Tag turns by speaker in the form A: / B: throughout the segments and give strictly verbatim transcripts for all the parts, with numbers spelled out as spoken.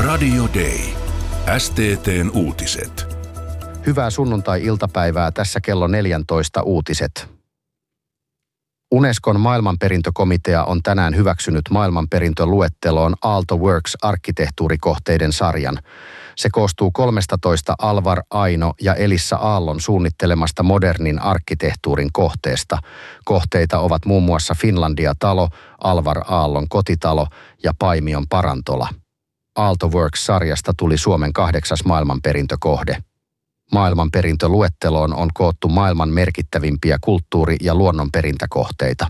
A: Radio Day. S T T:n uutiset.
B: Hyvää sunnuntai-iltapäivää, tässä kello neljätoista uutiset. Unescon maailmanperintökomitea on tänään hyväksynyt maailmanperintöluetteloon Aalto Works-arkkitehtuurikohteiden sarjan. Se koostuu kolmestatoista Alvar Aino ja Elissa Aallon suunnittelemasta modernin arkkitehtuurin kohteesta. Kohteita ovat muun muassa Finlandia-talo, Alvar Aallon kotitalo ja Paimion parantola. Aalto Works-sarjasta tuli Suomen kahdeksas maailmanperintökohde. Maailmanperintöluetteloon on koottu maailman merkittävimpiä kulttuuri- ja luonnonperintäkohteita.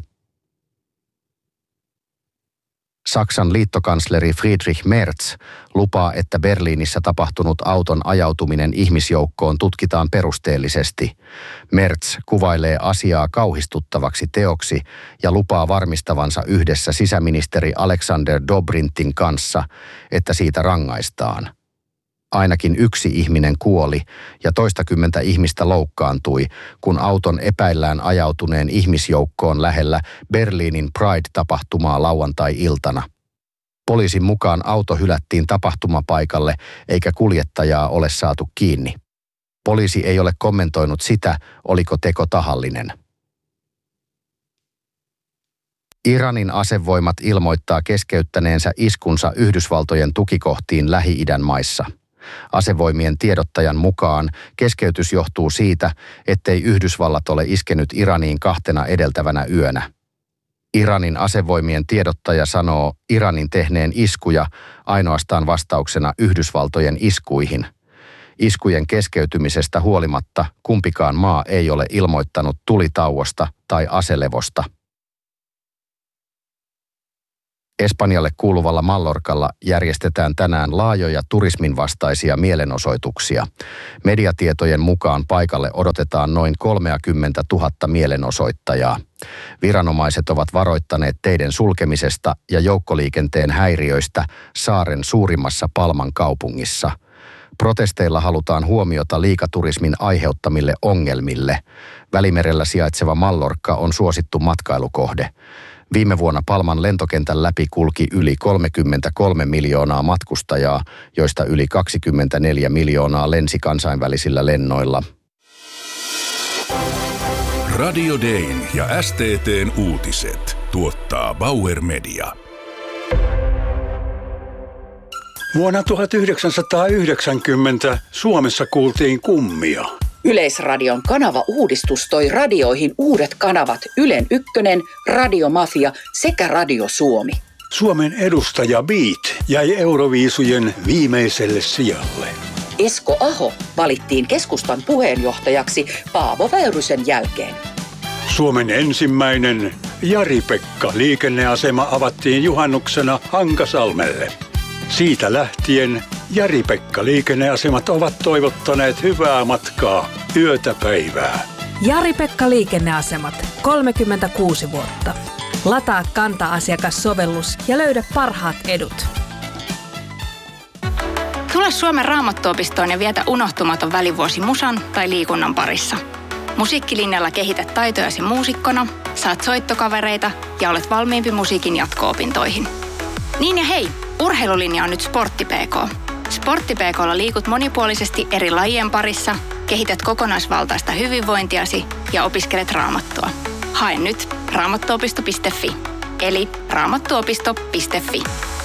B: Saksan liittokansleri Friedrich Merz lupaa, että Berliinissä tapahtunut auton ajautuminen ihmisjoukkoon tutkitaan perusteellisesti. Merz kuvailee asiaa kauhistuttavaksi teoksi ja lupaa varmistavansa yhdessä sisäministeri Alexander Dobrintin kanssa, että siitä rangaistaan. Ainakin yksi ihminen kuoli ja toistakymmentä ihmistä loukkaantui, kun auton epäillään ajautuneen ihmisjoukkoon lähellä Berliinin Pride-tapahtumaa lauantai-iltana. Poliisin mukaan auto hylättiin tapahtumapaikalle eikä kuljettajaa ole saatu kiinni. Poliisi ei ole kommentoinut sitä, oliko teko tahallinen. Iranin asevoimat ilmoittaa keskeyttäneensä iskunsa Yhdysvaltojen tukikohtiin Lähi-idän maissa. Asevoimien tiedottajan mukaan keskeytys johtuu siitä, ettei Yhdysvallat ole iskenyt Iraniin kahtena edeltävänä yönä. Iranin asevoimien tiedottaja sanoo Iranin tehneen iskuja ainoastaan vastauksena Yhdysvaltojen iskuihin. Iskujen keskeytymisestä huolimatta kumpikaan maa ei ole ilmoittanut tulitauosta tai aselevosta. Espanjalle kuuluvalla Mallorcalla järjestetään tänään laajoja turismin vastaisia mielenosoituksia. Mediatietojen mukaan paikalle odotetaan noin kolmekymmentätuhatta mielenosoittajaa. Viranomaiset ovat varoittaneet teiden sulkemisesta ja joukkoliikenteen häiriöistä saaren suurimmassa Palman kaupungissa. Protesteilla halutaan huomiota liikaturismin aiheuttamille ongelmille. Välimerellä sijaitseva Mallorca on suosittu matkailukohde. Viime vuonna Palman lentokentän läpi kulki yli kolmekymmentäkolme miljoonaa matkustajaa, joista yli kaksikymmentäneljä miljoonaa lensi kansainvälisillä lennoilla.
A: Radio Dayn ja S T T:n uutiset tuottaa Bauer Media.
C: Vuonna tuhatyhdeksänsataayhdeksänkymmentä Suomessa kuultiin kummia.
D: Yleisradion kanava-uudistus toi radioihin uudet kanavat Ylen Ykkönen, Radiomafia sekä Radio Suomi.
C: Suomen edustaja Beat jäi Euroviisujen viimeiselle sijalle.
D: Esko Aho valittiin keskustan puheenjohtajaksi Paavo Väyrysen jälkeen.
C: Suomen ensimmäinen Jari-Pekka liikenneasema avattiin juhannuksena Hankasalmelle. Siitä lähtien Jari-Pekka liikenneasemat ovat toivottaneet hyvää matkaa yötä päivää.
E: Jari-Pekka liikenneasemat, kolmekymmentäkuusi vuotta. Lataa Kanta-asiakassovellus ja löydä parhaat edut.
F: Tule Suomen Raamattuopistoon ja vietä unohtumaton välivuosi musan tai liikunnan parissa. Musiikkilinjalla kehität taitojasi muusikkona, saat soittokavereita ja olet valmiimpi musiikin jatko-opintoihin. Niin ja hei, urheilulinja on nyt Sportti P K. Sportti P K:lla liikut monipuolisesti eri lajien parissa, kehität kokonaisvaltaista hyvinvointiasi ja opiskelet raamattua. Hae nyt raamattuopisto piste fi, eli raamattuopisto piste fi.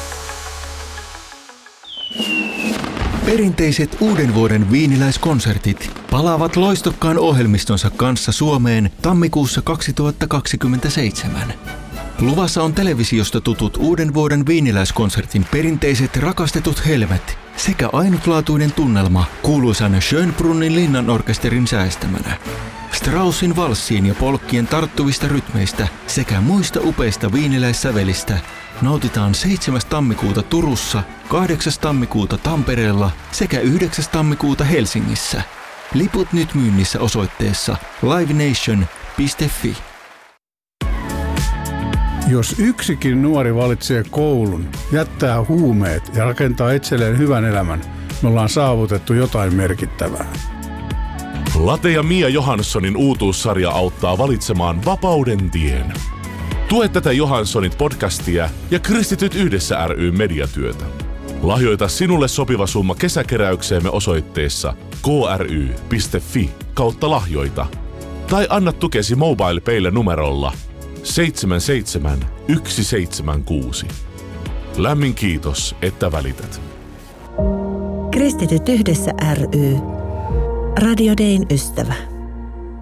G: Perinteiset uuden vuoden viiniläiskonsertit palaavat loistokkaan ohjelmistonsa kanssa Suomeen tammikuussa kaksituhattakaksikymmentäseitsemän. Luvassa on televisiosta tutut uuden vuoden viiniläiskonsertin perinteiset rakastetut helmet sekä ainutlaatuinen tunnelma kuuluisan Schönbrunnin linnanorkesterin säästämänä. Straussin valssiin ja polkkien tarttuvista rytmeistä sekä muista upeista viiniläissävelistä nautitaan seitsemäs tammikuuta Turussa, kahdeksas tammikuuta Tampereella sekä yhdeksäs tammikuuta Helsingissä. Liput nyt myynnissä osoitteessa livenation piste fi.
H: Jos yksikin nuori valitsee koulun, jättää huumeet ja rakentaa itselleen hyvän elämän, me ollaan saavutettu jotain merkittävää.
I: Late ja Mia Johanssonin uutuussarja auttaa valitsemaan vapauden tien. Tue tätä Johanssonit podcastia ja Kristityt yhdessä ry mediatyötä. Lahjoita sinulle sopiva summa kesäkeräykseemme osoitteessa kry piste fi kautta lahjoita. Tai anna tukesi MobilePaylle numerolla seitsemän seitsemän yksi seitsemän kuusi. Lämmin kiitos, että välität.
J: Kristityt yhdessä ry. Radio Dayn ystävä.